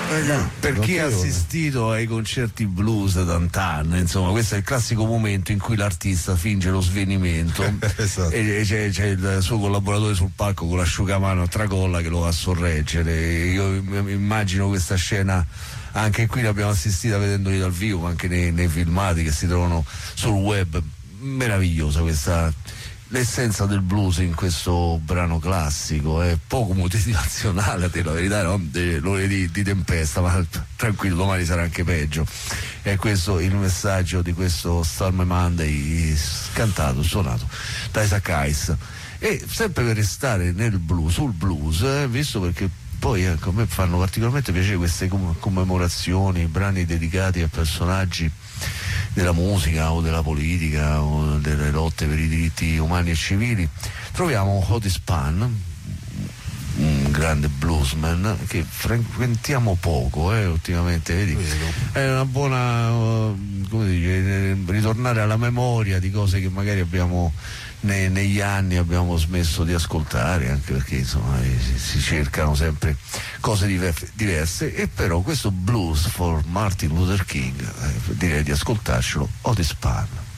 Per chi ha assistito ai concerti blues d'antanno, insomma, questo è il classico momento in cui l'artista finge lo svenimento esatto. e c'è il suo collaboratore sul palco con l'asciugamano a tracolla che lo va a sorreggere. Io immagino questa scena, anche qui l'abbiamo assistita vedendoli dal vivo, ma anche nei filmati che si trovano sul web. Meravigliosa questa, l'essenza del blues in questo brano classico, è poco motivazionale, a dire la verità, no? Lunedì di tempesta, ma tranquillo, domani sarà anche peggio. È questo il messaggio di questo Stormy Monday, cantato, suonato da Isaac Hayes. E sempre per restare nel blues, sul blues, visto perché poi a me fanno particolarmente piacere queste commemorazioni, brani dedicati a personaggi della musica o della politica o delle lotte per i diritti umani e civili. Troviamo Otis Spann, un grande bluesman che frequentiamo poco ultimamente, vedi? È una buona, come dice, ritornare alla memoria di cose che magari abbiamo negli anni abbiamo smesso di ascoltare, anche perché insomma si cercano sempre cose diverse, e però questo Blues for Martin Luther King direi di ascoltarcelo. Otis Spann.